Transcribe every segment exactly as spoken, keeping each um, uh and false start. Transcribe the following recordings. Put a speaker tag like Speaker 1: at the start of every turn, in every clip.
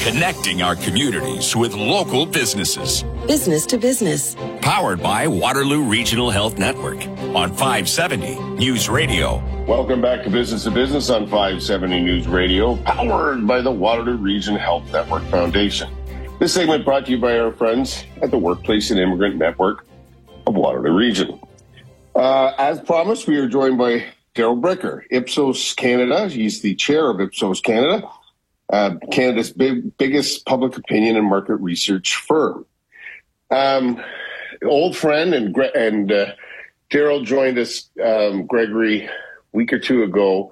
Speaker 1: connecting our communities with local businesses.
Speaker 2: Business to business.
Speaker 1: Powered by Waterloo Regional Health Network on five seventy News Radio.
Speaker 3: Welcome back to Business to Business on five seventy News Radio, powered by the Waterloo Region Health Network Foundation. This segment brought to you by our friends at the Workplace and Immigrant Network of Waterloo Region. Uh, as promised, we are joined by Daryl Bricker, Ipsos Canada. He's the chair of Ipsos Canada, uh, Canada's big, biggest public opinion and market research firm. Um, old friend and and uh, Daryl joined us, um, Gregory, a week or two ago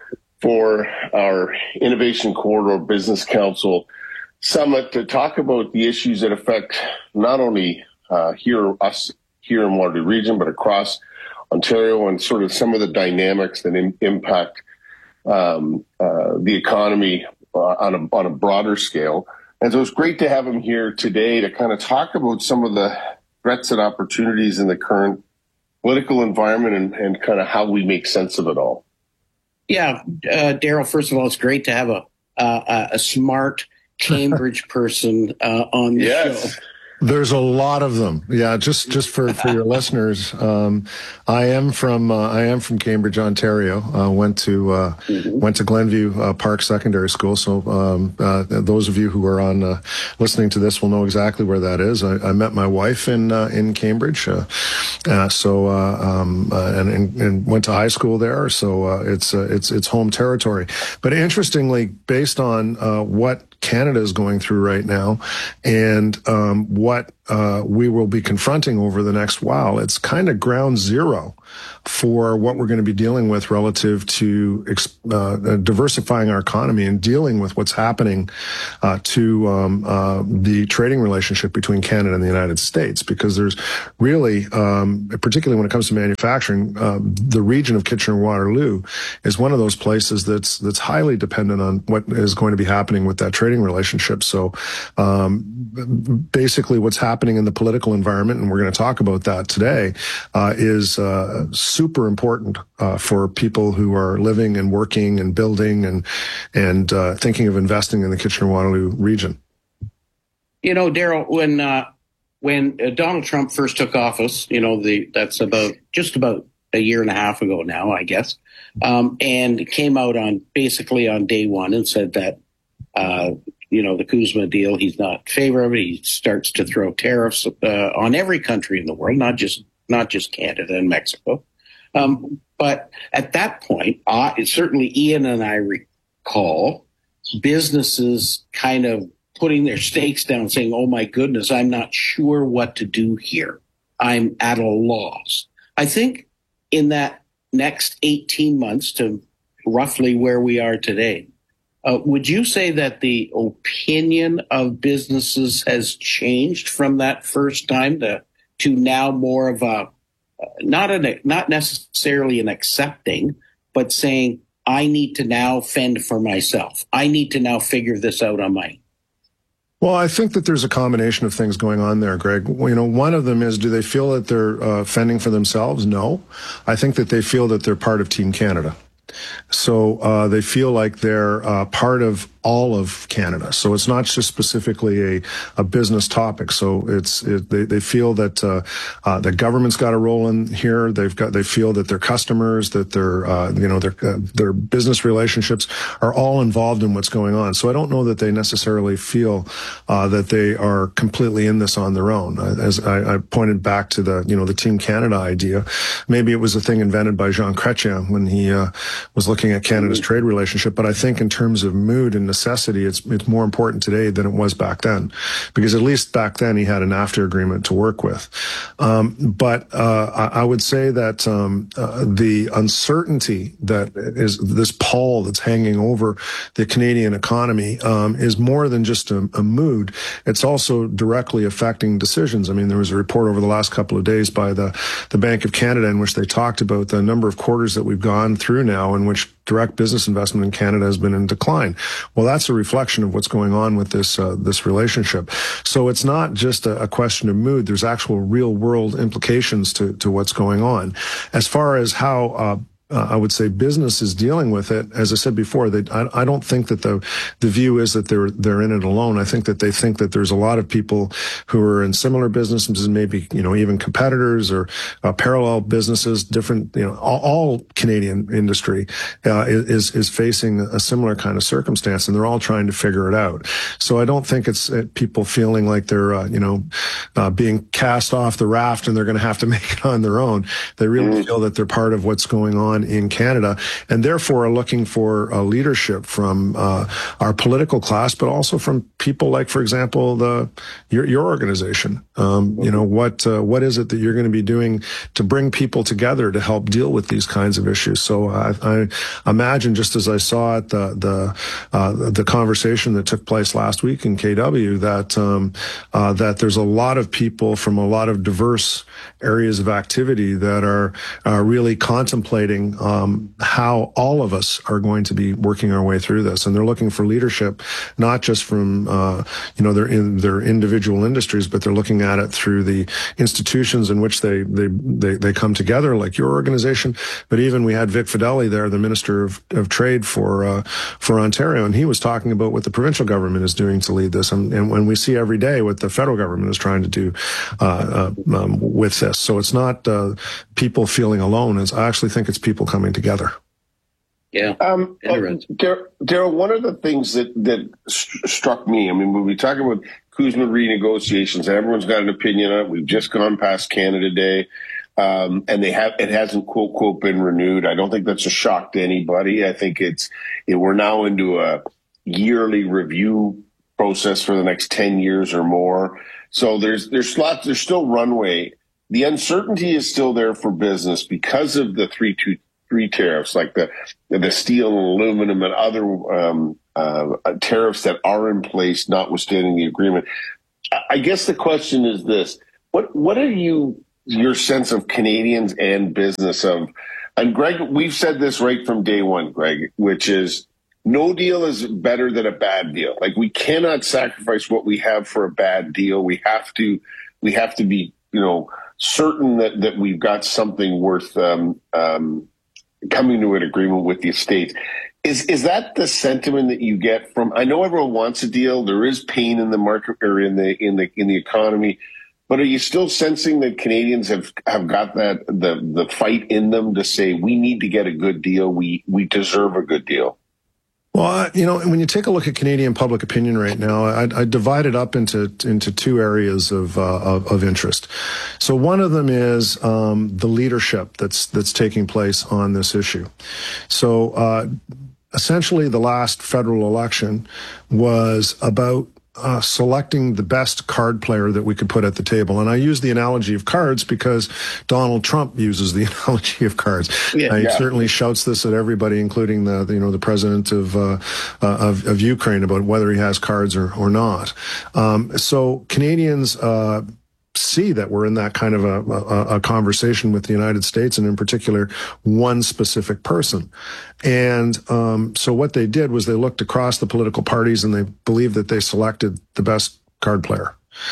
Speaker 3: for our Innovation Corridor Business Council Summit to talk about the issues that affect not only uh, here us here in Waterloo Region, but across Ontario, and sort of some of the dynamics that in, impact um, uh, the economy uh, on a on a broader scale. And so it's great to have him here today to kind of talk about some of the threats and opportunities in the current political environment and, and kind of how we make sense of it all.
Speaker 4: Yeah, uh, Daryl, first of all, it's great to have a uh, a smart Cambridge person uh, on the
Speaker 3: yes.
Speaker 4: show.
Speaker 5: There's a lot of them. Yeah, just just for, for your listeners, um, I am from uh, I am from Cambridge, Ontario. Uh, went to uh, mm-hmm. went to Glenview uh, Park Secondary School. So um, uh, those of you who are on uh, listening to this will know exactly where that is. I, I met my wife in uh, in Cambridge. Uh, uh, so uh, um, uh, and, and and went to high school there. So uh, it's uh, it's it's home territory. But interestingly, based on uh, what Canada is going through right now, and um, what uh, we will be confronting over the next while, it's kind of ground zero for what we're going to be dealing with relative to uh, diversifying our economy and dealing with what's happening uh, to um, uh, the trading relationship between Canada and the United States. Because there's really, um, particularly when it comes to manufacturing, uh, the region of Kitchener-Waterloo is one of those places that's that's highly dependent on what is going to be happening with that trading relationship. So um, basically what's happening in the political environment, and we're going to talk about that today, uh, is uh, super important uh, for people who are living and working and building and and uh, thinking of investing in the Kitchener-Waterloo region.
Speaker 4: You know, Daryl, when uh, when uh, Donald Trump first took office, you know, the that's about just about a year and a half ago now, I guess, um, and came out on basically on day one and said that, uh, you know, the Kuzma deal, he's not in favor of it. He starts to throw tariffs uh, on every country in the world, not just not just Canada and Mexico. Um, but at that point, uh, certainly Ian and I recall businesses kind of putting their stakes down, saying, oh, my goodness, I'm not sure what to do here. I'm at a loss. I think in that next eighteen months to roughly where we are today, uh, would you say that the opinion of businesses has changed from that first time to, to now more of a Not an, not necessarily an accepting, but saying, I need to now fend for myself. I need to now figure this out on my own?
Speaker 5: Well, I think that there's a combination of things going on there, Greg. You know, one of them is, do they feel that they're uh, fending for themselves? No. I think that they feel that they're part of Team Canada. So uh, they feel like they're uh, part of all of Canada. So it's not just specifically a, a business topic. So it's it, they they feel that uh, uh, the government's got a role in here. They've got they feel that their customers, that their uh, you know their uh, their business relationships are all involved in what's going on. So I don't know that they necessarily feel uh, that they are completely in this on their own. As I, I pointed back to the you know the Team Canada idea, maybe it was a thing invented by Jean Chrétien when he uh, was looking at Canada's trade relationship. But I think in terms of mood and necessity, it's it's more important today than it was back then, because at least back then he had an NAFTA agreement to work with. Um, but uh, I, I would say that um, uh, the uncertainty that is this pall that's hanging over the Canadian economy um, is more than just a, a mood. It's also directly affecting decisions. I mean, there was a report over the last couple of days by the the Bank of Canada in which they talked about the number of quarters that we've gone through now in which direct business investment in Canada has been in decline. Well, that's a reflection of what's going on with this uh, this relationship. So it's not just a, a question of mood. There's actual real world implications to, to what's going on. As far as how uh, uh, I would say business is dealing with it. As I said before, they, I, I don't think that the the view is that they're they're in it alone. I think that they think that there's a lot of people who are in similar businesses, maybe you know even competitors or uh, parallel businesses, different you know all, all Canadian industry uh, is is facing a similar kind of circumstance, and they're all trying to figure it out. So I don't think it's uh, people feeling like they're uh, you know uh, being cast off the raft and they're going to have to make it on their own. They really feel that they're part of what's going on in Canada, and therefore are looking for uh, leadership from uh, our political class, but also from people like, for example, the your, your organization. Um, you know, what uh, what is it that you're going to be doing to bring people together to help deal with these kinds of issues? So I, I imagine, just as I saw at the the uh, the conversation that took place last week in K W, that um, uh, that there's a lot of people from a lot of diverse areas of activity that are uh, really contemplating um, how all of us are going to be working our way through this, and they're looking for leadership, not just from uh, you know their in their individual industries, but they're looking at it through the institutions in which they they they, they come together, like your organization. But even we had Vic Fedeli there, the Minister of, of Trade for uh, for Ontario, and he was talking about what the provincial government is doing to lead this, and, and when we see every day what the federal government is trying to do uh, uh, um, with this. So it's not uh, people feeling alone. It's, I actually think it's people coming together.
Speaker 4: Yeah.
Speaker 3: Um, Darryl, one of the things that, that st- struck me, I mean, when we talk about CUSMA renegotiations, and everyone's got an opinion on it. We've just gone past Canada Day, um, and they have it hasn't quote quote been renewed. I don't think that's a shock to anybody. I think it's it, we're now into a yearly review process for the next ten years or more. So there's there's lots there's still runway. The uncertainty is still there for business because of the three two three tariffs, like the the steel and aluminum and other um, uh, tariffs that are in place, notwithstanding the agreement. I guess the question is this: what what are you your sense of Canadians and business of? And Greg, we've said this right from day one, Greg, which is no deal is better than a bad deal. Like, we cannot sacrifice what we have for a bad deal. We have to we have to be you know. certain that, that we've got something worth um, um, coming to an agreement with the estates. Is is that the sentiment that you get from? I know everyone wants a deal. There is pain in the market or in the in the in the economy, but are you still sensing that Canadians have, have got that the the fight in them to say we need to get a good deal? We we deserve a good deal.
Speaker 5: Well, you know, when you take a look at Canadian public opinion right now, I, I divide it up into into two areas of, uh, of of interest. So one of them is um, the leadership that's that's taking place on this issue. So uh, essentially, the last federal election was about Uh, selecting the best card player that we could put at the table. And I use the analogy of cards because Donald Trump uses the analogy of cards. Yeah, uh, he yeah. certainly shouts this at everybody, including the, the you know the president of, uh, uh, of of Ukraine, about whether he has cards or or not. Um, so Canadians Uh, see that we're in that kind of a, a, a conversation with the United States, and in particular, one specific person. And um, so what they did was they looked across the political parties and they believed that they selected the best card player.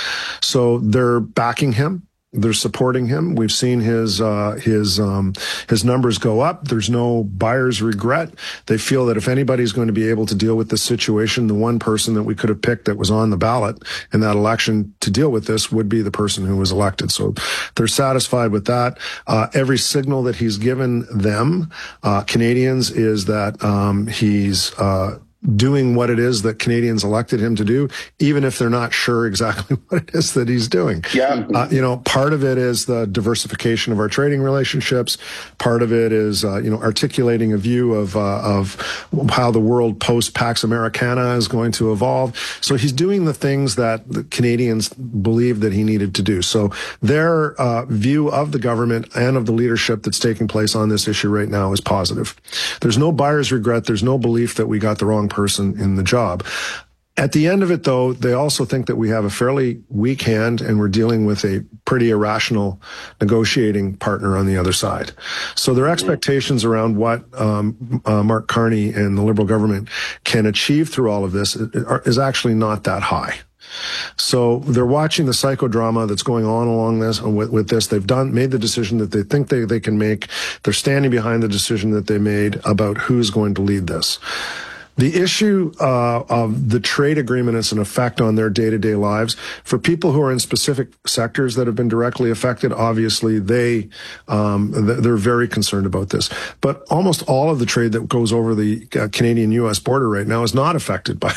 Speaker 5: So they're backing him. They're supporting him. We've seen his uh, his um, his numbers go up. There's no buyer's regret. They feel that if anybody's going to be able to deal with this situation, the one person that we could have picked that was on the ballot in that election to deal with this would be the person who was elected. So they're satisfied with that. Uh, every signal that he's given them, uh, Canadians, is that um, he's uh, doing what it is that Canadians elected him to do, even if they're not sure exactly what it is that he's doing.
Speaker 3: Yeah.
Speaker 5: Uh, you know, part of it is the diversification of our trading relationships. Part of it is, uh, you know, articulating a view of, uh, of how the world post-Pax Americana is going to evolve. So he's doing the things that the Canadians believed that he needed to do. So their uh, view of the government and of the leadership that's taking place on this issue right now is positive. There's no buyer's regret. There's no belief that we got the wrong person in the job. At the end of it, though, they also think that we have a fairly weak hand and we're dealing with a pretty irrational negotiating partner on the other side. So their expectations around what um, uh, Mark Carney and the Liberal government can achieve through all of this is actually not that high. So they're watching the psychodrama that's going on along this with, with this. They've done made the decision that they think they, they can make. They're standing behind the decision that they made about who's going to lead this. The issue uh, of the trade agreement is an effect on their day-to-day lives. For people who are in specific sectors that have been directly affected, obviously they um, they're very concerned about this. But almost all of the trade that goes over the uh, Canadian-U S border right now is not affected by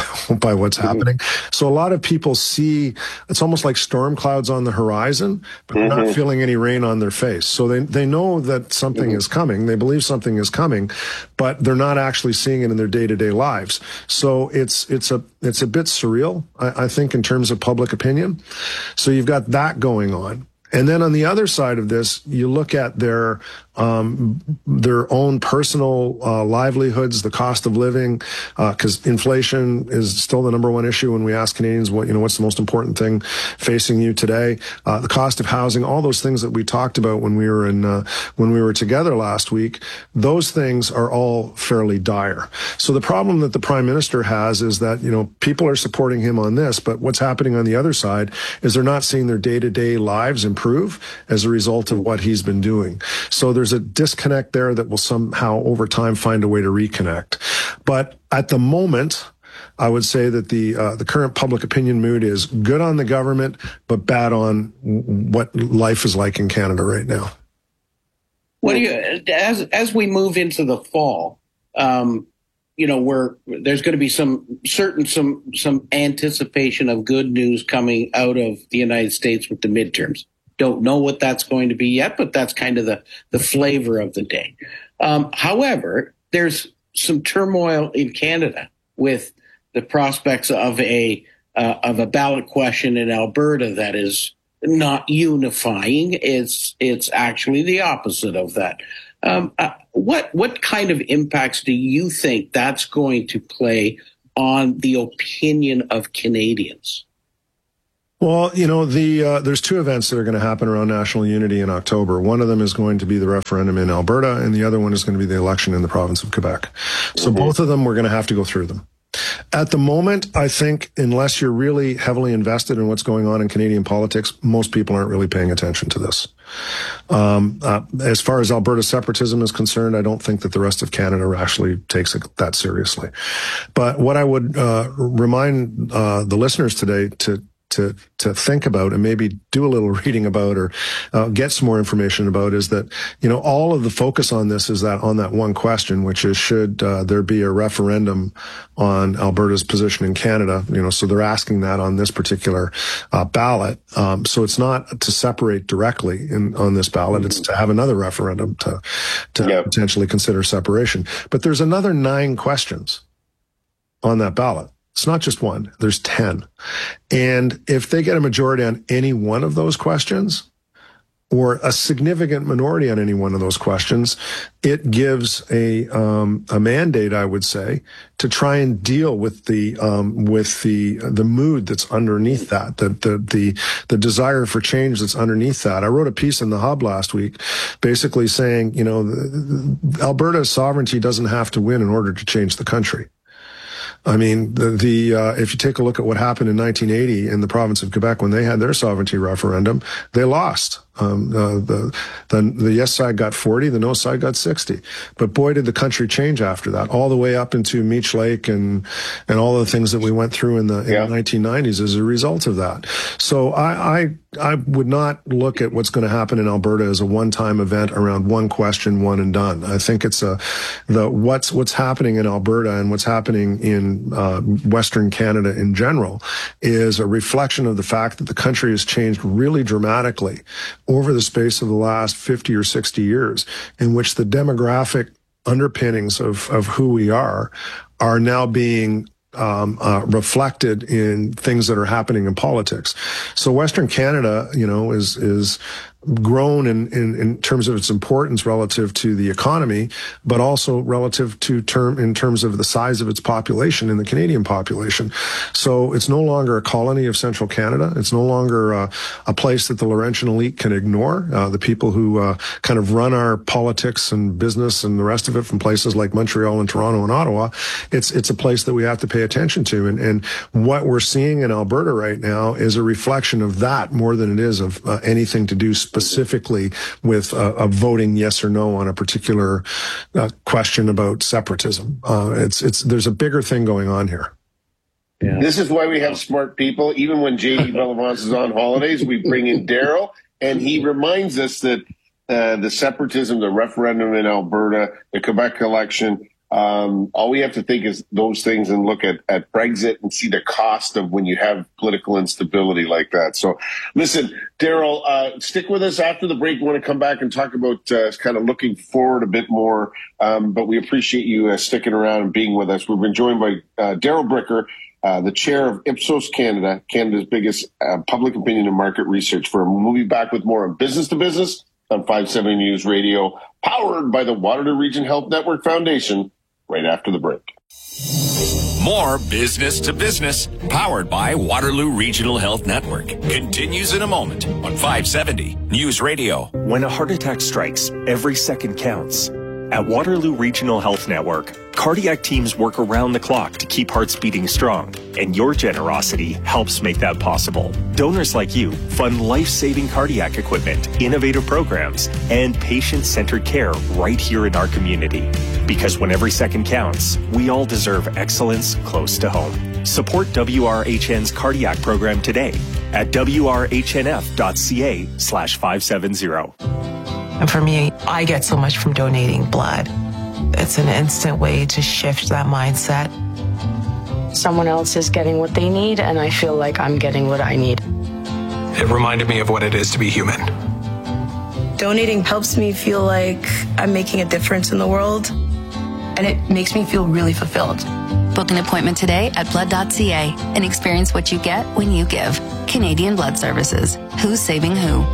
Speaker 5: by what's mm-hmm. happening. So a lot of people see it's almost like storm clouds on the horizon, but mm-hmm. they're not feeling any rain on their face. So they they know that something mm-hmm. is coming. They believe something is coming, but they're not actually seeing it in their day day-to-day lives. So it's it's a it's a bit surreal, I, I think, in terms of public opinion. So you've got that going on. And then on the other side of this, you look at their um, their own personal uh, livelihoods, the cost of living, because uh, inflation is still the number one issue when we ask Canadians, what you know, what's the most important thing facing you today? Uh, the cost of housing, all those things that we talked about when we were in uh, when we were together last week. Those things are all fairly dire. So the problem that the Prime Minister has is that you know people are supporting him on this, but what's happening on the other side is they're not seeing their day-to-day lives improve as a result of what he's been doing. So there's a disconnect there that will somehow over time find a way to reconnect. But at the moment, I would say that the uh, the current public opinion mood is good on the government, but bad on what life is like in Canada right now.
Speaker 4: What do you, as as we move into the fall, um, you know, where there's going to be some certain some some anticipation of good news coming out of the United States with the midterms. Don't know what that's going to be yet, but that's kind of the, the flavor of the day. Um, however, there's some turmoil in Canada with the prospects of a uh, of a ballot question in Alberta that is not unifying. It's it's actually the opposite of that. Um, uh, what what kind of impacts do you think that's going to play on the opinion of Canadians?
Speaker 5: Well, you know, the uh, there's two events that are going to happen around national unity in October. One of them is going to be the referendum in Alberta, and the other one is going to be the election in the province of Quebec. So mm-hmm. both of them, we're going to have to go through them. At the moment, I think unless you're really heavily invested in what's going on in Canadian politics, most people aren't really paying attention to this. Um, uh, as far as Alberta separatism is concerned, I don't think that the rest of Canada actually takes it that seriously. But what I would uh, remind uh, the listeners today to to to think about and maybe do a little reading about or uh, get some more information about is that, you know, all of the focus on this is that on that one question, which is should uh, there be a referendum on Alberta's position in Canada? You know, so they're asking that on this particular uh, ballot. Um, so it's not to separate directly in, on this ballot. It's to have another referendum to, to yep. potentially consider separation. But there's another nine questions on that ballot. It's not just one. There's ten. And if they get a majority on any one of those questions, or a significant minority on any one of those questions, it gives a um, a mandate, I would say, to try and deal with the um, with the the mood that's underneath that, the the the the desire for change that's underneath that. I wrote a piece in the Hub last week, basically saying, you know, the, the Alberta's sovereignty doesn't have to win in order to change the country. I mean, the, the uh, if you take a look at what happened in nineteen eighty in the province of Quebec when they had their sovereignty referendum, they lost. Um, uh, the, the the yes side got forty, the no side got sixty. But boy, did the country change after that, all the way up into Meech Lake and and all the things that we went through in the, in yeah. the nineteen nineties as a result of that. So I I, I would not look at what's going to happen in Alberta as a one-time event around one question, one and done. I think it's a the what's what's happening in Alberta and what's happening in uh, Western Canada in general is a reflection of the fact that the country has changed really dramatically over the space of the last fifty or sixty years, in which the demographic underpinnings of, of who we are are now being um, uh, reflected in things that are happening in politics. So Western Canada, you know, is, is grown in, in, in terms of its importance relative to the economy, but also relative to term in terms of the size of its population in the Canadian population. So it's no longer a colony of central Canada. It's no longer uh, a place that the Laurentian elite can ignore. Uh, the people who uh, kind of run our politics and business and the rest of it from places like Montreal and Toronto and Ottawa, it's it's a place that we have to pay attention to. And, and what we're seeing in Alberta right now is a reflection of that more than it is of uh, anything to do specifically with uh, a voting yes or no on a particular uh, question about separatism. Uh, it's it's there's a bigger thing going on here.
Speaker 3: Yeah. This is why we have smart people. Even when J D Bellavance is on holidays, we bring in Daryl, and he reminds us that uh, the separatism, the referendum in Alberta, the Quebec election, um, all we have to think is those things and look at, at Brexit and see the cost of when you have political instability like that. So, listen, Daryl, uh, stick with us after the break. We want to come back and talk about uh, kind of looking forward a bit more, um, but we appreciate you uh, sticking around and being with us. We've been joined by uh, Daryl Bricker, Uh, the chair of Ipsos Canada, Canada's biggest uh, public opinion and market research firm. We'll be back with more on Business to Business on five seventy News Radio, powered by the Waterloo Region Health Network Foundation, right after the break.
Speaker 1: More Business to Business, powered by Waterloo Regional Health Network, continues in a moment on five seventy News Radio.
Speaker 2: When a heart attack strikes, every second counts. At Waterloo Regional Health Network, cardiac teams work around the clock to keep hearts beating strong, and your generosity helps make that possible. Donors like you fund life-saving cardiac equipment, innovative programs, and patient-centered care right here in our community. Because when every second counts, we all deserve excellence close to home. Support W R H N's cardiac program today at W R H N F dot C A slash five seventy.
Speaker 6: And for me, I get so much from donating blood. It's an instant way to shift that mindset.
Speaker 7: Someone else is getting what they need, and I feel like I'm getting what I need.
Speaker 8: It reminded me of what it is to be human.
Speaker 9: Donating helps me feel like I'm making a difference in the world, and it makes me feel really fulfilled.
Speaker 10: Book an appointment today at blood dot C A and experience what you get when you give. Canadian Blood Services. Who's saving who?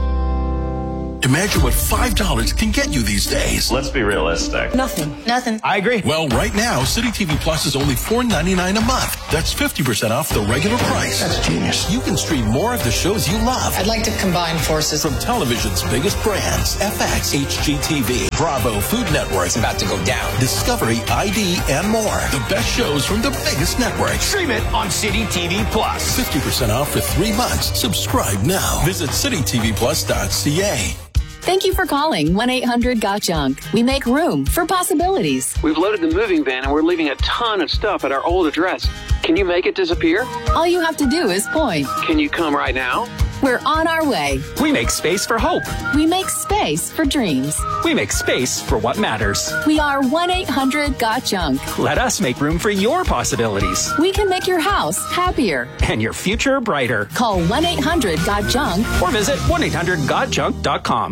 Speaker 11: Imagine what five dollars can get you these days.
Speaker 12: Let's be realistic.
Speaker 9: Nothing.
Speaker 10: Nothing.
Speaker 12: I agree.
Speaker 11: Well, right now, City T V Plus is only four ninety-nine a month. That's fifty percent off the regular price.
Speaker 8: That's genius.
Speaker 11: You can stream more of the shows you love.
Speaker 13: I'd like to combine forces.
Speaker 11: From television's biggest brands, F X, H G T V, Bravo, Food Network.
Speaker 13: It's about to go down.
Speaker 11: Discovery, I D, and more. The best shows from the biggest networks.
Speaker 13: Stream it on City T V Plus.
Speaker 11: fifty percent off for three months. Subscribe now. Visit city t v plus dot c a.
Speaker 14: Thank you for calling one eight hundred got junk. We make room for possibilities.
Speaker 15: We've loaded the moving van and we're leaving a ton of stuff at our old address. Can you make it disappear?
Speaker 14: All you have to do is point.
Speaker 15: Can you come right now?
Speaker 14: We're on our way.
Speaker 16: We make space for hope.
Speaker 14: We make space for dreams.
Speaker 16: We make space for what matters.
Speaker 14: We are one eight hundred got junk.
Speaker 16: Let us make room for your possibilities.
Speaker 14: We can make your house happier.
Speaker 16: And your future brighter.
Speaker 14: Call one eight hundred got junk.
Speaker 16: Or visit one eight hundred got junk dot com.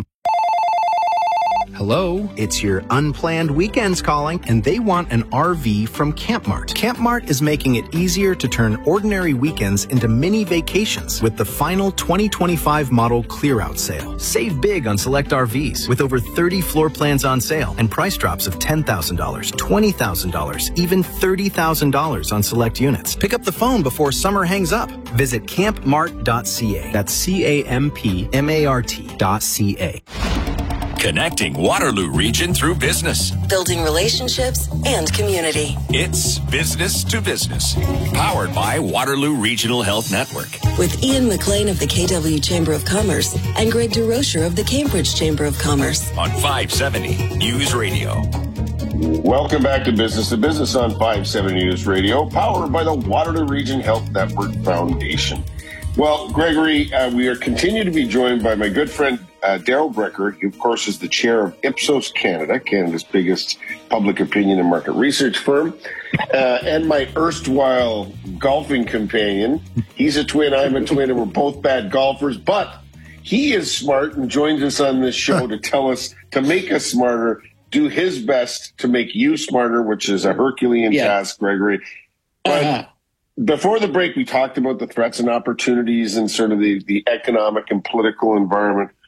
Speaker 17: Hello, it's your unplanned weekends calling, and they want an R V from Campmart. Campmart is making it easier to turn ordinary weekends into mini vacations with the final twenty twenty-five model clear-out sale. Save big on select R Vs with over thirty floor plans on sale and price drops of ten thousand dollars, twenty thousand dollars, even thirty thousand dollars on select units. Pick up the phone before summer hangs up. Visit campmart dot c a. That's C A M P M A R T dot C A.
Speaker 1: Connecting Waterloo Region through business.
Speaker 18: Building relationships and community.
Speaker 1: It's Business to Business, powered by Waterloo Regional Health Network.
Speaker 18: With Ian McLean of the K W Chamber of Commerce and Greg DeRocher of the Cambridge Chamber of Commerce.
Speaker 1: On five seventy News Radio.
Speaker 3: Welcome back to Business to Business on five seventy News Radio, powered by the Waterloo Region Health Network Foundation. Well, Gregory, uh, we are continue to be joined by my good friend, uh, Daryl Bricker. He, of course, is the chair of Ipsos Canada, Canada's biggest public opinion and market research firm, uh, and my erstwhile golfing companion. He's a twin, I'm a twin, and we're both bad golfers, but he is smart and joins us on this show to tell us, to make us smarter, do his best to make you smarter, which is a Herculean yeah. task, Gregory. But uh-huh. Before the break, we talked about the threats and opportunities and sort of the, the economic and political environment.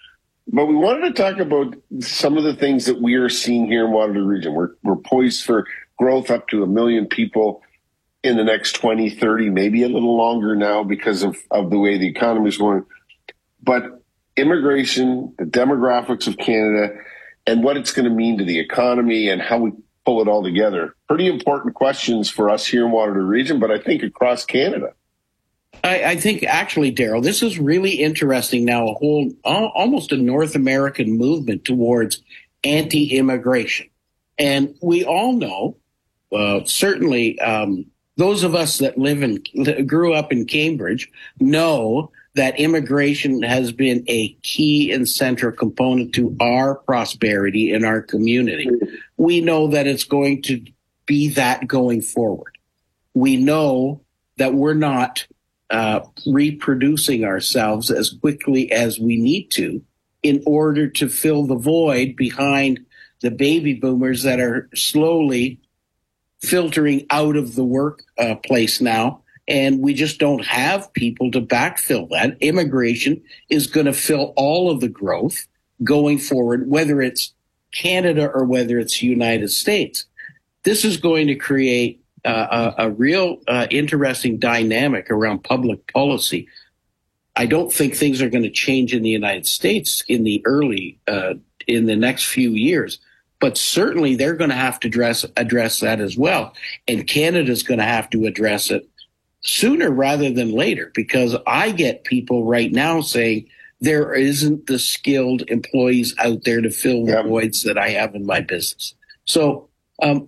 Speaker 3: But we wanted to talk about some of the things that we are seeing here in Waterloo Region. We're, we're poised for growth up to a million people in the next twenty, thirty, maybe a little longer now because of, of the way the economy is going. But immigration, the demographics of Canada, and what it's going to mean to the economy and how we pull it all together. Pretty important questions for us here in Waterloo Region, but I think across Canada.
Speaker 4: I, I think actually, Daryl, this is really interesting now, a whole, uh, almost a North American movement towards anti-immigration. And we all know, uh, certainly um, those of us that live in, grew up in Cambridge know that immigration has been a key and central component to our prosperity in our community. We know that it's going to be that going forward. We know that we're not Uh, reproducing ourselves as quickly as we need to in order to fill the void behind the baby boomers that are slowly filtering out of the workplace uh, now. And we just don't have people to backfill that. Immigration is going to fill all of the growth going forward, whether it's Canada or whether it's the United States. This is going to create Uh, a, a real uh, interesting dynamic around public policy. I don't think things are going to change in the United States in the early, uh, in the next few years, but certainly they're going to have to address, address that as well. And Canada's going to have to address it sooner rather than later, because I get people right now saying there isn't the skilled employees out there to fill the voids that I have in my business. So, um,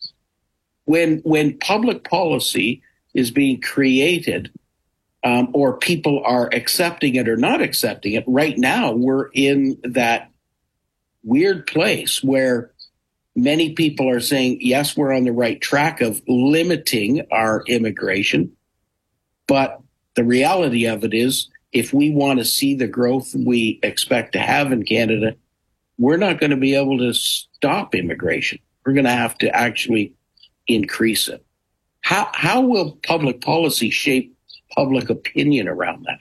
Speaker 4: When when public policy is being created, um, or people are accepting it or not accepting it, right now we're in that weird place where many people are saying, yes, we're on the right track of limiting our immigration. But the reality of it is, if we want to see the growth we expect to have in Canada, we're not going to be able to stop immigration. We're going to have to actually increase it. How how will public policy shape public opinion around that?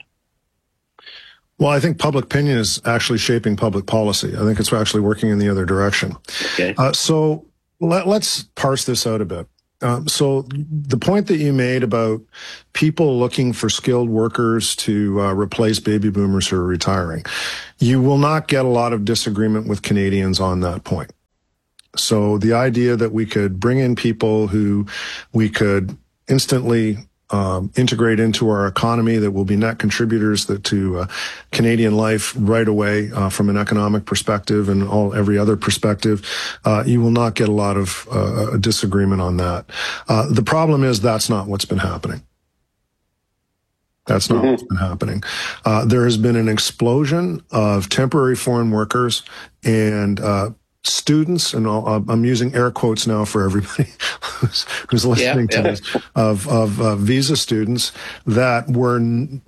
Speaker 5: Well, I think public opinion is actually shaping public policy. I think it's actually working in the other direction.
Speaker 4: Okay.
Speaker 5: Uh, so let, let's parse this out a bit. Um, so the point that you made about people looking for skilled workers to uh, replace baby boomers who are retiring, you will not get a lot of disagreement with Canadians on that point. So the idea that we could bring in people who we could instantly um, integrate into our economy that will be net contributors that, to uh, Canadian life right away uh, from an economic perspective and all every other perspective, uh, you will not get a lot of uh, disagreement on that. Uh, the problem is that's not what's been happening. That's not mm-hmm. what's been happening. Uh, there has been an explosion of temporary foreign workers and uh students, and I'll, I'm using air quotes now for everybody who's, who's listening yeah, yeah. to this, of, of uh, visa students that were,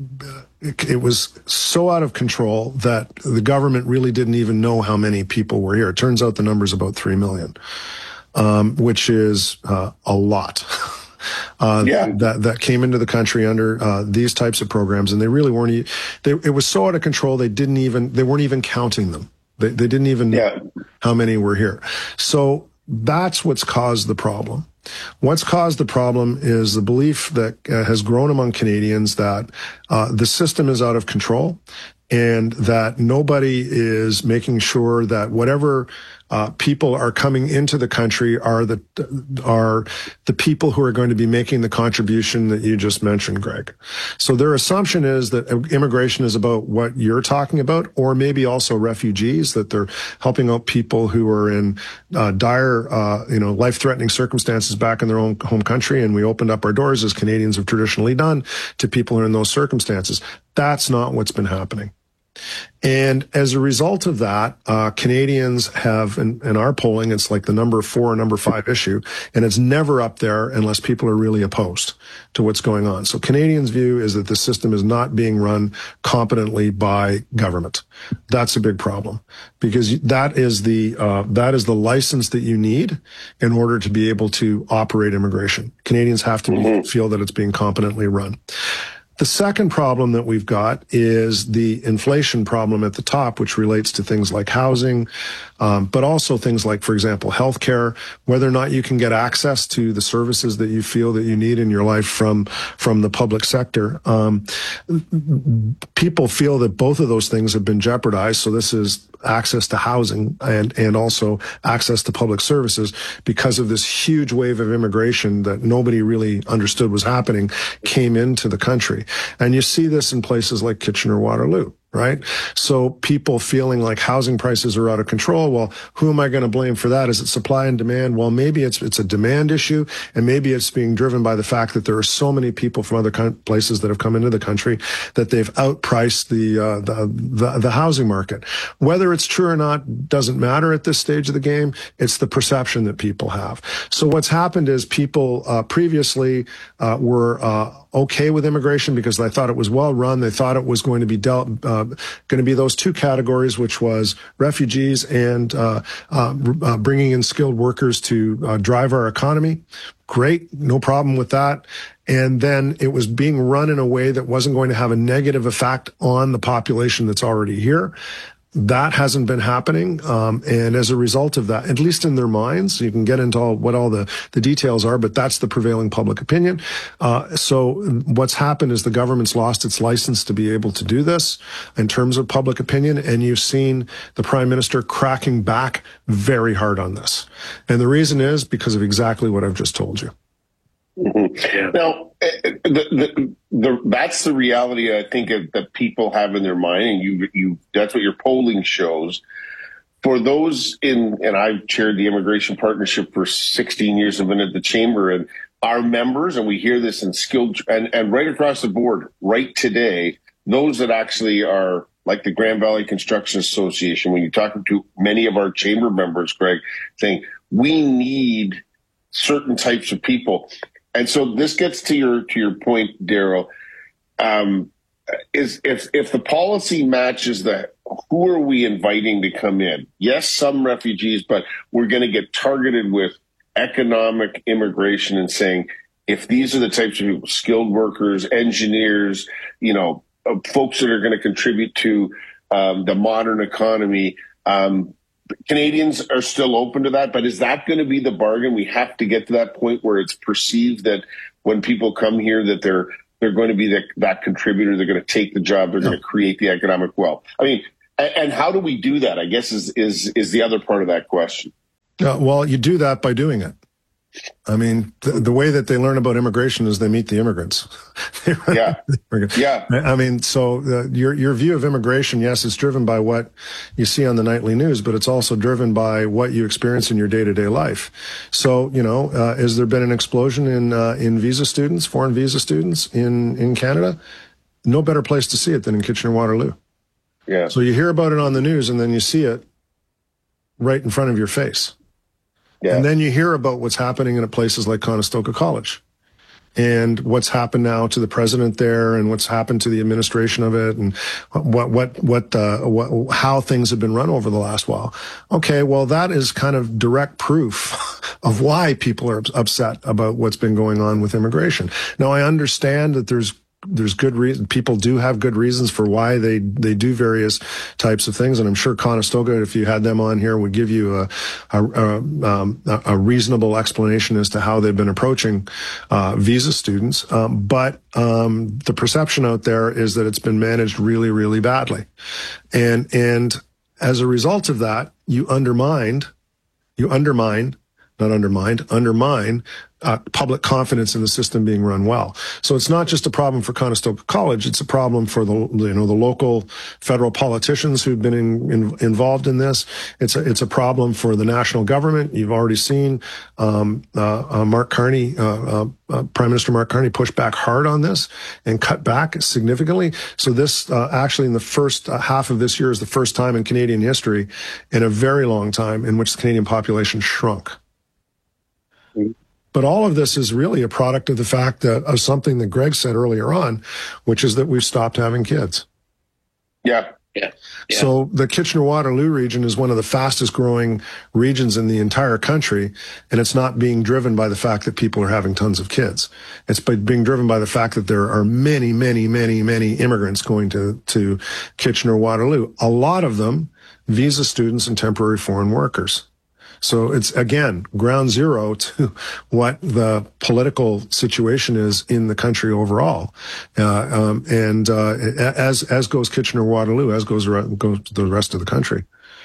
Speaker 5: it was so out of control that the government really didn't even know how many people were here. It turns out the number's about three million, um, which is uh, a lot. Uh, yeah. that, that came into the country under, uh, these types of programs. And they really weren't, they, it was so out of control. They didn't even, they weren't even counting them. They, they didn't even know yeah. how many were here. So that's what's caused the problem. What's caused the problem is the belief that uh, has grown among Canadians that uh, the system is out of control and that nobody is making sure that whatever uh, people are coming into the country are the are the people who are going to be making the contribution that you just mentioned, Greg. So their assumption is that immigration is about what you're talking about, or maybe also refugees, that they're helping out people who are in uh, dire, uh, you know, life-threatening circumstances back in their own home country, and we opened up our doors, as Canadians have traditionally done, to people who are in those circumstances. That's not what's been happening. And as a result of that, uh, Canadians have, in, in our polling, it's like the number four or number five issue, and it's never up there unless people are really opposed to what's going on. So Canadians' view is that the system is not being run competently by government. That's a big problem, because that is the, uh, that is the license that you need in order to be able to operate immigration. Canadians have to mm-hmm. be, feel that it's being competently run. The second problem that we've got is the inflation problem at the top, which relates to things like housing, um, but also things like, for example, healthcare, whether or not you can get access to the services that you feel that you need in your life from from the public sector. Um, people feel that both of those things have been jeopardized. So this is access to housing and, and also access to public services because of this huge wave of immigration that nobody really understood was happening came into the country. And you see this in places like Kitchener-Waterloo, right? So people feeling like housing prices are out of control. Well, who am I going to blame for that? Is it supply and demand? Well, maybe it's it's a demand issue, and maybe it's being driven by the fact that there are so many people from other places that have come into the country that they've outpriced the, uh, the the the housing market. Whether it's true or not doesn't matter at this stage of the game. It's the perception that people have. So what's happened is people uh, previously uh, were uh, okay with immigration because they thought it was well run. They thought it was going to be dealt. Uh, going to be those two categories, which was refugees and uh, uh, uh, bringing in skilled workers to uh, drive our economy. Great, no problem with that. And then it was being run in a way that wasn't going to have a negative effect on the population that's already here. That hasn't been happening, um, and as a result of that, at least in their minds, you can get into all, what all the, the details are, but that's the prevailing public opinion. Uh, so what's happened is the government's lost its license to be able to do this in terms of public opinion, and you've seen the Prime Minister cracking back very hard on this. And the reason is because of exactly what I've just told you.
Speaker 3: Mm-hmm. Now, the, the, the, that's the reality I think that people have in their mind, and you, you, that's what your polling shows. For those in, and I've chaired the Immigration Partnership for sixteen years. I've been at the Chamber, and our members, and we hear this in skilled, and, and right across the board, right today, those that actually are like the Grand Valley Construction Association, when you talk to many of our Chamber members, Greg, saying we need certain types of people. And so this gets to your to your point, Daryl. Um, is if if the policy matches that, who are we inviting to come in? Yes, some refugees, but we're going to get targeted with economic immigration and saying, if these are the types of people, skilled workers, engineers, you know, uh, folks that are going to contribute to um, the modern economy. Um, Canadians are still open to that, but is that going to be the bargain? We have to get to that point where it's perceived that when people come here that they're they're going to be the, that contributor, they're going to take the job, they're yeah. going to create the economic wealth. I mean, and, and how do we do that? I guess is is is the other part of that question.
Speaker 5: Uh, well, you do that by doing it. I mean, the, the way that they learn about immigration is they meet the immigrants.
Speaker 3: yeah. Yeah.
Speaker 5: I mean, so uh, your your view of immigration, yes, it's driven by what you see on the nightly news, but it's also driven by what you experience in your day-to-day life. So, you know, uh, has there been an explosion in uh, in visa students, foreign visa students in, in Canada? No better place to see it than in Kitchener-Waterloo.
Speaker 3: Yeah.
Speaker 5: So you hear about it on the news and then you see it right in front of your face. Yeah. And then you hear about what's happening in places like Conestoga College and what's happened now to the president there and what's happened to the administration of it and what, what, what, uh, what, how things have been run over the last while. Okay. Well, that is kind of direct proof of why people are upset about what's been going on with immigration. Now, I understand that there's There's good reason. People do have good reasons for why they, they do various types of things. And I'm sure Conestoga, if you had them on here, would give you a, a, a, um, a reasonable explanation as to how they've been approaching, uh, visa students. Um, but, um, the perception out there is that it's been managed really, really badly. And, and as a result of that, you undermined, you undermine, not undermined, undermine Uh, public confidence in the system being run well. So it's not just a problem for Conestoga College, it's a problem for the, you know, the local federal politicians who've been in, in, involved in this. It's a, it's a problem for the national government. You've already seen, um, uh, uh Mark Carney, uh, uh, uh, Prime Minister Mark Carney push back hard on this and cut back significantly. So this, uh, actually in the first uh, half of this year is the first time in Canadian history in a very long time in which the Canadian population shrunk. Mm-hmm. But all of this is really a product of the fact that of something that Greg said earlier on, which is that we've stopped having kids.
Speaker 3: Yeah.
Speaker 4: Yeah. Yeah.
Speaker 5: So the Kitchener-Waterloo region is one of the fastest growing regions in the entire country, and it's not being driven by the fact that people are having tons of kids. It's by being driven by the fact that there are many, many, many, many immigrants going to, to Kitchener-Waterloo. A lot of them visa students and temporary foreign workers. So it's, again, ground zero to what the political situation is in the country overall. Uh, um, and uh, as as goes Kitchener-Waterloo, as goes, goes the rest of the country.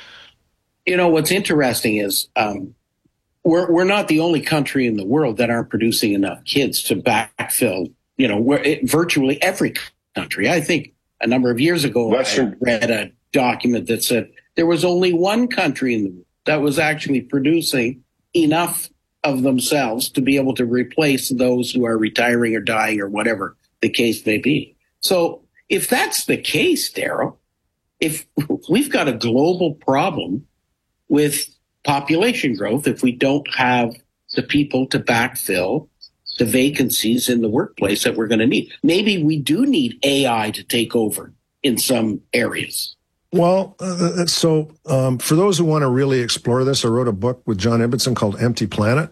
Speaker 4: You know, what's interesting is um, we're, we're not the only country in the world that aren't producing enough kids to backfill, you know, we're, it, virtually every country. I think a number of years ago, Western. I read a document that said there was only one country in the world that was actually producing enough of themselves to be able to replace those who are retiring or dying or whatever the case may be. So if that's the case, Daryl, if we've got a global problem with population growth, if we don't have the people to backfill the vacancies in the workplace that we're going to need, maybe we do need A I to take over in some areas.
Speaker 5: Well, uh, so um, for those who want to really explore this, I wrote a book with John Ibbotson called Empty Planet,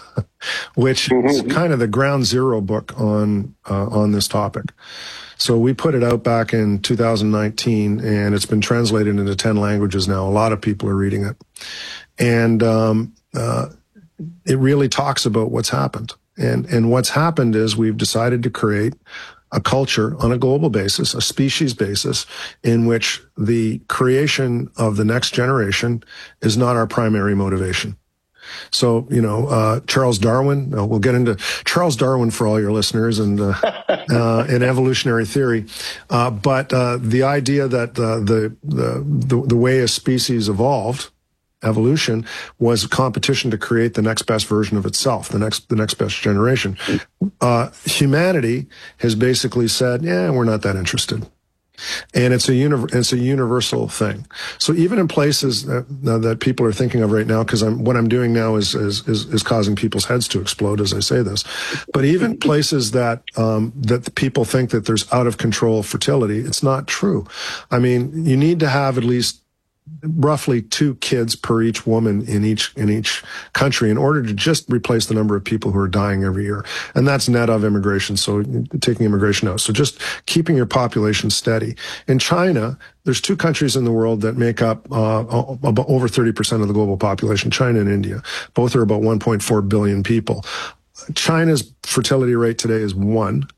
Speaker 5: which mm-hmm. is kind of the ground zero book on uh, on this topic. So we put it out back in two thousand nineteen, and it's been translated into ten languages now. A lot of people are reading it. And um, uh, it really talks about what's happened. And and what's happened is we've decided to create a culture on a global basis, a species basis, in which the creation of the next generation is not our primary motivation. So, you know, uh, Charles Darwin, uh, we'll get into Charles Darwin for all your listeners and, uh, uh, in evolutionary theory. Uh, but, uh, the idea that, uh, the, the, the, the way a species evolved, evolution, was a competition to create the next best version of itself, the next the next best generation. Uh, humanity has basically said, yeah, we're not that interested. And it's a uni- it's a universal thing. So even in places that, uh, that people are thinking of right now, because I'm, what I'm doing now is, is is is causing people's heads to explode as I say this. But even places that um, that the people think that there's out of control fertility, it's not true. I mean, you need to have at least roughly two kids per each woman in each in each country in order to just replace the number of people who are dying every year. And that's net of immigration, so taking immigration out. So just keeping your population steady. In China, there's two countries in the world that make up uh, about over thirty percent of the global population, China and India. Both are about one point four billion people. China's fertility rate today is one.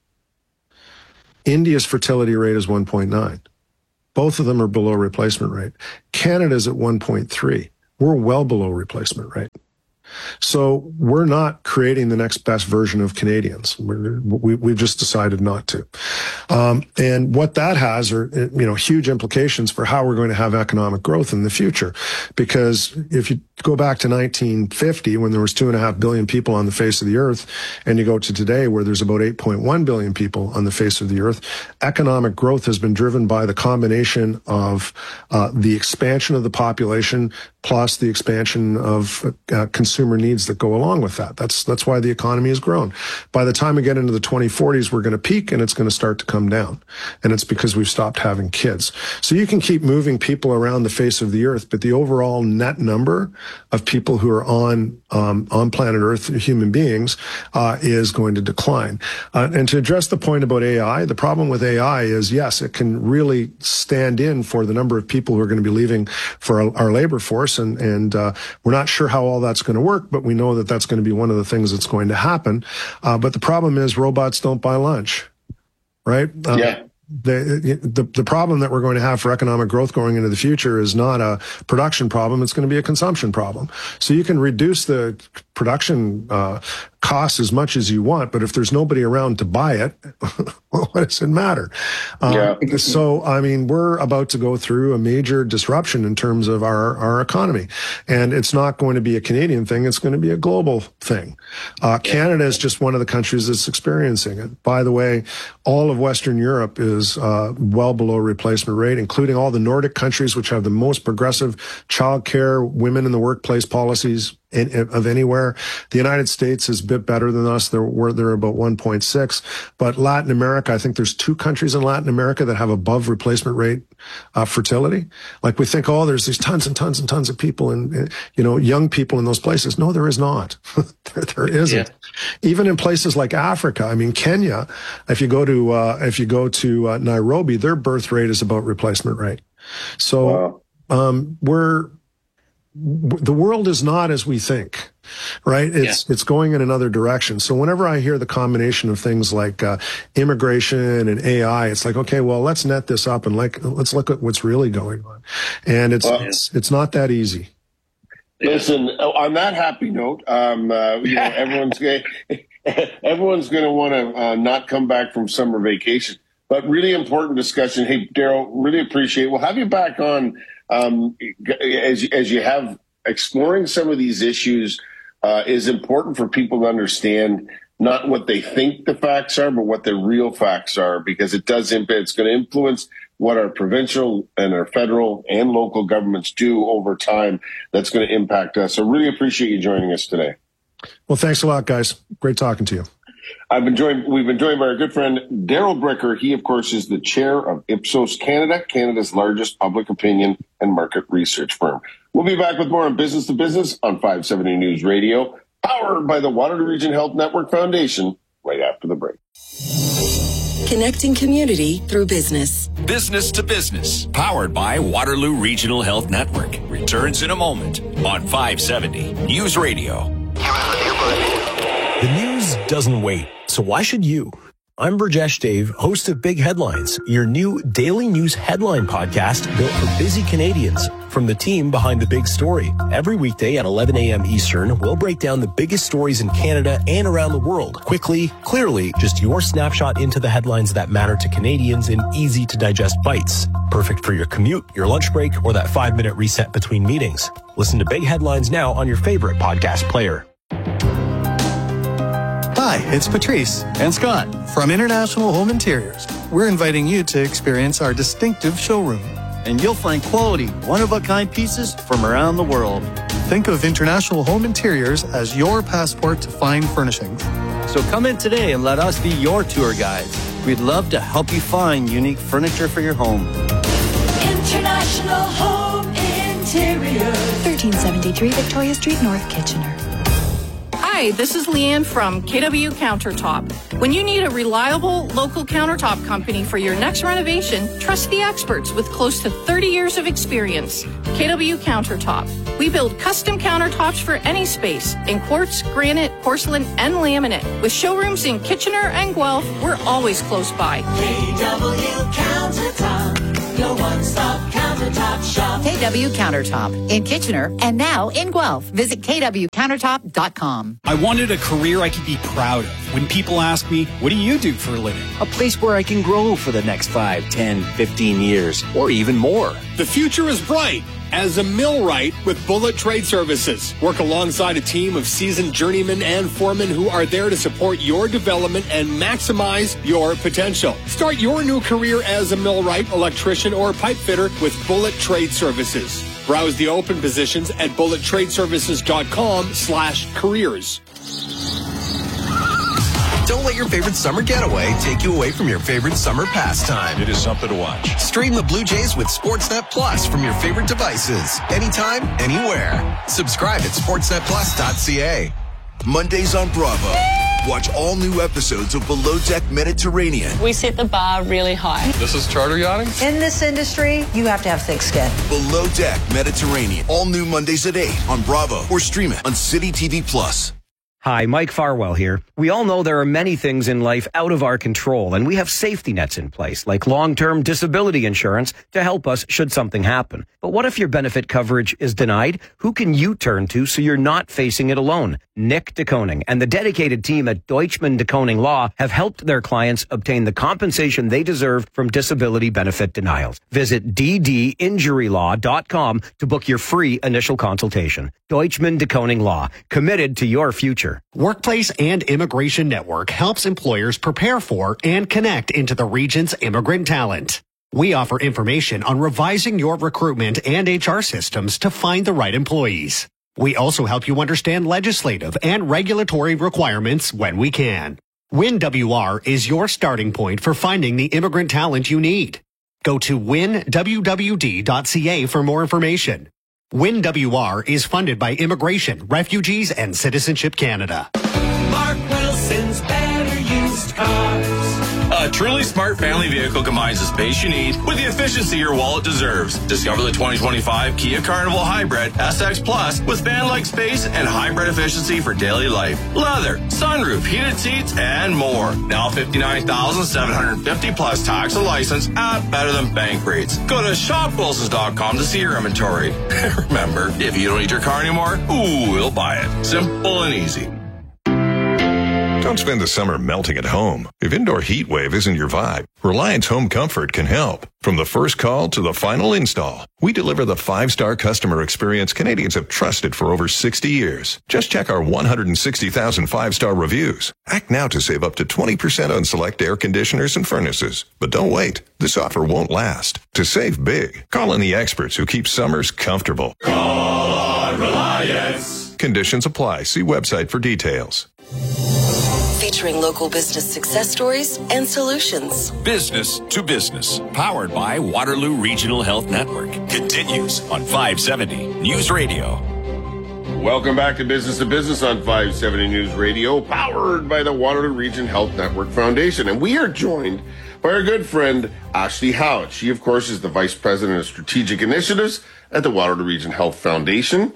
Speaker 5: India's fertility rate is one point nine. Both of them are below replacement rate. Canada's at one point three. We're well below replacement rate. So we're not creating the next best version of Canadians. We're, we, we've just decided not to. Um, and what that has are, you know, huge implications for how we're going to have economic growth in the future. Because if you go back to nineteen fifty, when there was two and a half billion people on the face of the earth, and you go to today where there's about eight point one billion people on the face of the earth, economic growth has been driven by the combination of uh, the expansion of the population plus the expansion of uh, consumer needs that go along with that. That's that's why the economy has grown. By the time we get into the twenty forties, we're going to peak and it's going to start to come down. And it's because we've stopped having kids. So you can keep moving people around the face of the earth, but the overall net number of people who are on um, on planet Earth, human beings, uh, is going to decline. Uh, and to address the point about A I, the problem with A I is, yes, it can really stand in for the number of people who are going to be leaving for our, our labor force. And, and uh, we're not sure how all that's going to work, but we know that that's going to be one of the things that's going to happen. Uh, but the problem is robots don't buy lunch, right? Uh,
Speaker 3: yeah.
Speaker 5: The, the the problem that we're going to have for economic growth going into the future is not a production problem. It's going to be a consumption problem. So you can reduce the production uh, costs as much as you want, but if there's nobody around to buy it, well, what does it matter? Um, yeah. So, I mean, we're about to go through a major disruption in terms of our, our economy. And it's not going to be a Canadian thing. It's going to be a global thing. Uh, Canada is just one of the countries that's experiencing it. By the way, all of Western Europe is uh, well below replacement rate, including all the Nordic countries, which have the most progressive child care, women in the workplace policies in, in, of anywhere. The United States is a bit better than us. They're, we're, they're about one point six. But Latin America, I think there's two countries in Latin America that have above replacement rate uh, fertility. Like we think, oh, there's these tons and tons and tons of people and, you know, young people in those places. No, there is not. there, there isn't. Yeah. Even in places like Africa, I mean, Kenya, if you go to, uh, if you go to uh, Nairobi, their birth rate is about replacement rate. So, wow. um, we're, the world is not as we think, right? It's, yeah. it's going in another direction. So whenever I hear the combination of things like, uh, immigration and A I, it's like, okay, well, let's net this up and like, let's look at what's really going on. And it's, well, it's, it's not that easy.
Speaker 3: Listen, on that happy note, um, uh, you know, everyone's going everyone's going to want to uh, not come back from summer vacation, but really important discussion. Hey, Daryl, really appreciate it. We'll have you back on. Um, as, as you have exploring some of these issues, uh, is important for people to understand not what they think the facts are, but what the real facts are, because it does impact, it's going to influence what our provincial and our federal and local governments do over time. That's going to impact us. So really appreciate you joining us today.
Speaker 5: Well, thanks a lot, guys. Great talking to you.
Speaker 3: I've been joined, we've been joined by our good friend, Daryl Bricker. He, of course, is the chair of Ipsos Canada, Canada's largest public opinion and market research firm. We'll be back with more on Business to Business on five seventy News Radio, powered by the Waterloo Region Health Network Foundation, right after the break.
Speaker 18: Connecting community through business.
Speaker 1: Business to Business, powered by Waterloo Regional Health Network. Returns in a moment on five seventy News Radio.
Speaker 12: The news doesn't wait, so why should you? I'm Burjesh Dave, host of Big Headlines, your new daily news headline podcast built for busy Canadians from the team behind the big story. Every weekday at eleven a.m. Eastern, we'll break down the biggest stories in Canada and around the world. Quickly, clearly, just your snapshot into the headlines that matter to Canadians in easy-to-digest bites. Perfect for your commute, your lunch break, or that five-minute reset between meetings. Listen to Big Headlines now on your favorite podcast player.
Speaker 19: Hi, it's Patrice and Scott from International Home Interiors. We're inviting you to experience our distinctive showroom.
Speaker 20: And you'll find quality, one-of-a-kind pieces from around the world.
Speaker 19: Think of International Home Interiors as your passport to fine furnishings.
Speaker 20: So come in today and let us be your tour guides. We'd love to help you find unique furniture for your home.
Speaker 21: International Home Interiors.
Speaker 22: thirteen seventy-three Victoria Street, North Kitchener.
Speaker 23: Hi, this is Leanne from K W Countertop. When you need a reliable local countertop company for your next renovation, trust the experts with close to thirty years of experience. K W Countertop. We build custom countertops for any space in quartz, granite, porcelain, and laminate. With showrooms in Kitchener and Guelph, we're always close by.
Speaker 21: K W Countertop, your one-stop countertop shop.
Speaker 24: K W Countertop in Kitchener and now in Guelph. Visit k w countertop dot com.
Speaker 25: I wanted a career I could be proud of. When people ask me, what do you do for a living?
Speaker 26: A place where I can grow for the next five, ten, fifteen years, or even more.
Speaker 27: The future is bright as a millwright with Bullet Trade Services. Work alongside a team of seasoned journeymen and foremen who are there to support your development and maximize your potential. Start your new career as a millwright, electrician, or pipe fitter with Bullet Trade Services. Browse the open positions at bullet trade services dot com slash careers.
Speaker 28: Don't let your favorite summer getaway take you away from your favorite summer pastime.
Speaker 29: It is something to watch.
Speaker 28: Stream the Blue Jays with Sportsnet Plus from your favorite devices. Anytime, anywhere. Subscribe at sportsnet plus dot c a.
Speaker 30: Mondays on Bravo. Watch all new episodes of Below Deck Mediterranean.
Speaker 31: We set the bar really high.
Speaker 29: This is charter yachting?
Speaker 32: In this industry, you have to have thick skin.
Speaker 30: Below Deck Mediterranean. All new Mondays at eight on Bravo or stream it on City T V Plus.
Speaker 33: Hi, Mike Farwell here. We all know there are many things in life out of our control, and we have safety nets in place, like long-term disability insurance, to help us should something happen. But what if your benefit coverage is denied? Who can you turn to so you're not facing it alone? Nick DeKoning and the dedicated team at Deutschman DeKoning Law have helped their clients obtain the compensation they deserve from disability benefit denials. Visit d d injury law dot com to book your free initial consultation. Deutschman DeKoning Law, committed to your future.
Speaker 34: Workplace and Immigration Network helps employers prepare for and connect into the region's immigrant talent. We offer information on revising your recruitment and H R systems to find the right employees. We also help you understand legislative and regulatory requirements when we can. Win W R is your starting point for finding the immigrant talent you need. Go to win w w d dot c a for more information. Win W R is funded by Immigration, Refugees, and Citizenship Canada.
Speaker 21: Mark Wilson's Better Used Cars.
Speaker 2: A truly smart family vehicle combines the space you need with the efficiency your wallet deserves. Discover the twenty twenty-five Kia Carnival Hybrid S X Plus with van-like space and hybrid efficiency for daily life. Leather, sunroof, heated seats, and more. Now fifty-nine thousand seven hundred fifty plus tax and license at better than bank rates. Go to shop wilsons dot com to see your inventory. Remember, if you don't need your car anymore, ooh, we'll buy it. Simple and easy.
Speaker 4: Don't spend the summer melting at home. If indoor heat wave isn't your vibe, Reliance Home Comfort can help. From the first call to the final install, we deliver the five-star customer experience Canadians have trusted for over sixty years. Just check our one hundred sixty thousand five-star reviews. Act now to save up to twenty percent on select air conditioners and furnaces. But don't wait. This offer won't last. To save big, call in the experts who keep summers comfortable.
Speaker 21: Call on Reliance.
Speaker 4: Conditions apply. See website for details.
Speaker 18: Featuring local business success stories and solutions.
Speaker 1: Business to Business, powered by Waterloo Regional Health Network, continues on five seventy News Radio.
Speaker 3: Welcome back to Business to Business on five seventy News Radio, powered by the Waterloo Region Health Network Foundation. And we are joined by our good friend, Ashley Howard. She, of course, is the Vice President of Strategic Initiatives at the Waterloo Region Health Foundation.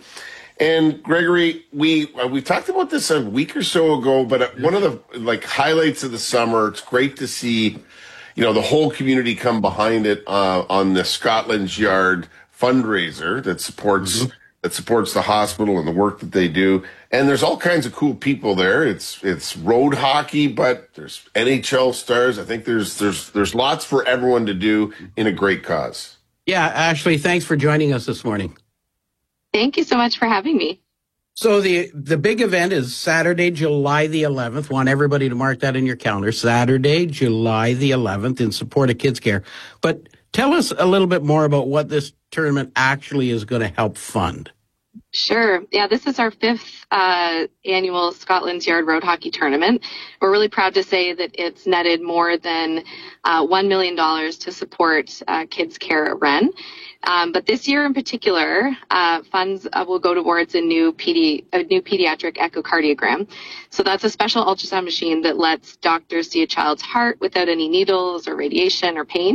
Speaker 3: And Gregory, we uh, we talked about this a week or so ago, but one of the like highlights of the summer, it's great to see, you know, the whole community come behind it uh, on the Scotland's Yard fundraiser that supports mm-hmm. that supports the hospital and the work that they do. And there's all kinds of cool people there. It's it's road hockey, but there's N H L stars. I think there's there's there's lots for everyone to do in a great cause.
Speaker 6: Yeah, Ashley, thanks for joining us this morning.
Speaker 7: Thank you so much for having me.
Speaker 6: So the the big event is Saturday, July the eleventh. Want everybody to mark that in your calendar. Saturday, July the eleventh, in support of Kids Care. But tell us a little bit more about what this tournament actually is going to help fund.
Speaker 7: Sure. Yeah, this is our fifth uh, annual Scotland's Yard Road Hockey Tournament. We're really proud to say that it's netted more than uh, one million dollars to support uh, Kids Care at Wren. Um, but this year in particular, uh, funds uh, will go towards a new pedi- a new pediatric echocardiogram. So that's a special ultrasound machine that lets doctors see a child's heart without any needles or radiation or pain.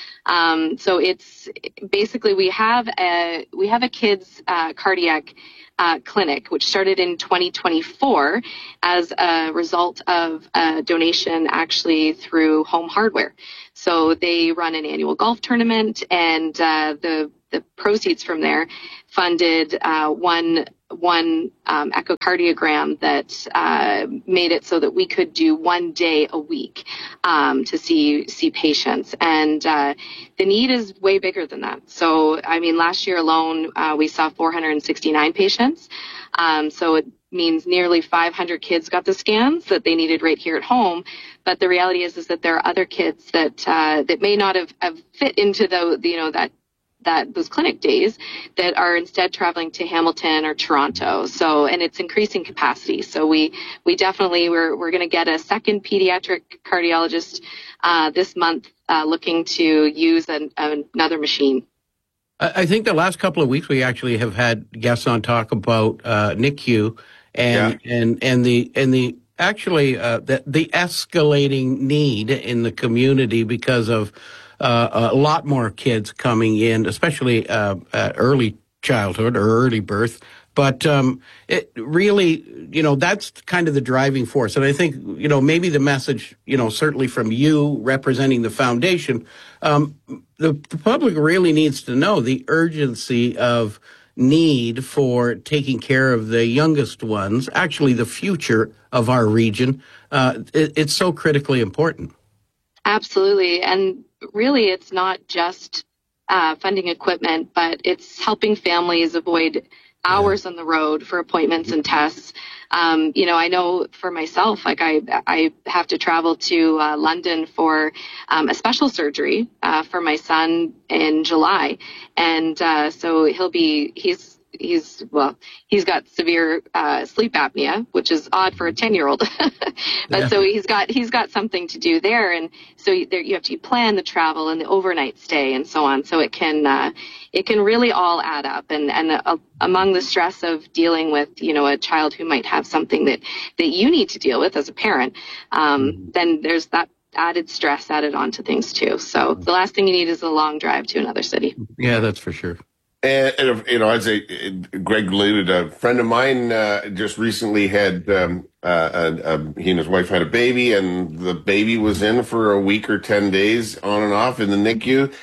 Speaker 7: Um, so it's basically we have a we have a kids uh, cardiac uh, clinic which started in twenty twenty-four as a result of a donation actually through Home Hardware. So they run an annual golf tournament, and uh, the the proceeds from there funded uh, one one um, echocardiogram that uh, made it so that we could do one day a week um, to see see patients, and uh, the need is way bigger than that. So I mean, last year alone uh, we saw four hundred sixty-nine patients. Um, so it means nearly five hundred kids got the scans that they needed right here at home. But the reality is, is that there are other kids that uh, that may not have, have fit into the, the you know that that those clinic days that are instead traveling to Hamilton or Toronto. So and it's increasing capacity. So we we definitely we're we're going to get a second pediatric cardiologist uh, this month uh, looking to use an, another machine.
Speaker 6: I think the last couple of weeks we actually have had guests on talk about uh, N I C U and yeah. and and the and the actually uh, the the escalating need in the community because of uh, a lot more kids coming in, especially uh, at early childhood or early birth. But um, it really, you know, that's kind of the driving force. And I think, you know, maybe the message, you know, certainly from you representing the foundation, um, the, the public really needs to know the urgency of need for taking care of the youngest ones, actually the future of our region. Uh, it, it's so critically important.
Speaker 7: Absolutely. And really, it's not just uh, funding equipment, but it's helping families avoid hours on the road for appointments and tests. Um, you know, I know for myself, like I, I have to travel to uh, London for um, a special surgery uh, for my son in July. And uh, so he'll be, he's he's well, he's got severe uh, sleep apnea, which is odd for a ten-year-old. but yeah. so he's got he's got something to do there, and so you, there, you have to plan the travel and the overnight stay and so on. So it can uh, it can really all add up, and and uh, among the stress of dealing with you know a child who might have something that that you need to deal with as a parent, um, mm-hmm. then there's that added stress added onto things too. So the last thing you need is a long drive to another city.
Speaker 6: Yeah, that's for sure.
Speaker 3: And, and you know, as a, Greg alluded, a friend of mine uh, just recently had um, uh, a, a, he and his wife had a baby, and the baby was in for a week or ten days on and off in the N I C U.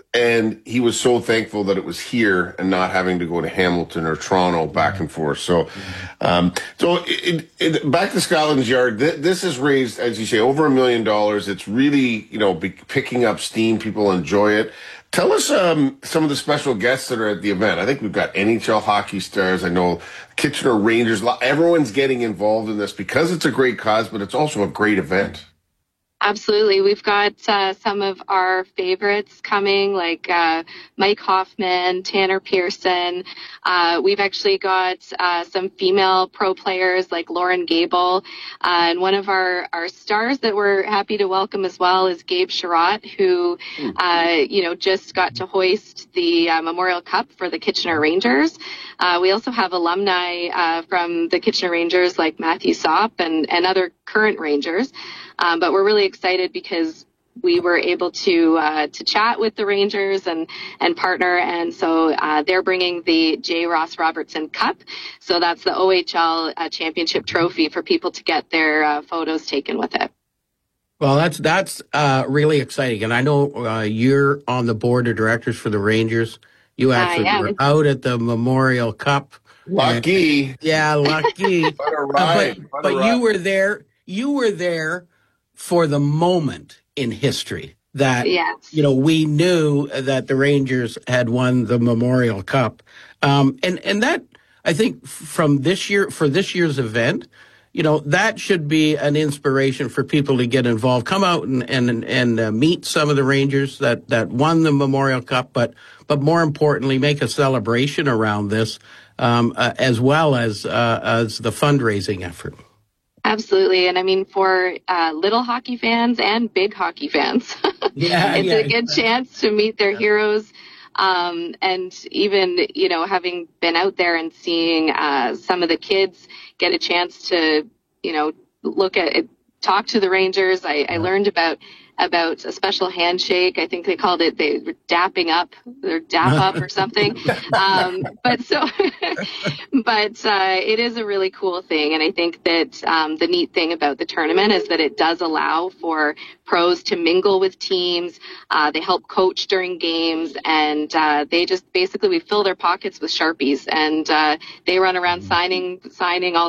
Speaker 3: And he was so thankful that it was here and not having to go to Hamilton or Toronto back and forth. So, um, so it, it, back to Scotland's Yard. Th- this has raised, as you say, over a million dollars. It's really, you know, be picking up steam. People enjoy it. Tell us um, some of the special guests that are at the event. I think we've got N H L hockey stars. I know Kitchener Rangers. Everyone's getting involved in this because it's a great cause, but it's also a great event.
Speaker 7: Absolutely. We've got uh, some of our favorites coming, like uh, Mike Hoffman, Tanner Pearson. Uh, we've actually got uh, some female pro players like Lauren Gable. Uh, and one of our, our stars that we're happy to welcome as well is Gabe Sherratt, who, uh, you know, just got to hoist the uh, Memorial Cup for the Kitchener Rangers. Uh, we also have alumni uh, from the Kitchener Rangers like Matthew Sopp and, and other current Rangers. Um, but we're really excited because we were able to uh, to chat with the Rangers and, and partner. And so uh, they're bringing the J. Ross Robertson Cup. So that's the O H L uh, championship trophy for people to get their uh, photos taken with it.
Speaker 6: Well, that's that's uh, really exciting. And I know uh, you're on the board of directors for the Rangers. You actually uh, were out at the Memorial Cup.
Speaker 3: Lucky.
Speaker 6: And, yeah, lucky.
Speaker 3: What a ride.
Speaker 6: Uh, but
Speaker 3: what
Speaker 6: but
Speaker 3: a ride.
Speaker 6: you were there. You were there for the moment in history that,
Speaker 7: yes.
Speaker 6: you know, we knew that the Rangers had won the Memorial Cup. Um, and, and that, I think from this year, for this year's event, you know, that should be an inspiration for people to get involved, come out and, and, and uh, meet some of the Rangers that, that won the Memorial Cup, but, but more importantly, make a celebration around this, um, uh, as well as, uh, as the fundraising effort.
Speaker 7: Absolutely. And I mean, for uh, little hockey fans and big hockey fans,
Speaker 6: yeah,
Speaker 7: it's
Speaker 6: yeah,
Speaker 7: a good yeah. chance to meet their yeah. heroes. Um, and even, you know, having been out there and seeing uh, some of the kids get a chance to, you know, look at it, talk to the Rangers. I, I learned about about a special handshake. I think they called it, they were dapping up, or dap up or something. Um, but so, but uh, it is a really cool thing. And I think that um, the neat thing about the tournament is that it does allow for pros to mingle with teams. Uh, they help coach during games, and uh, they just basically, we fill their pockets with Sharpies, and uh, they run around signing, signing all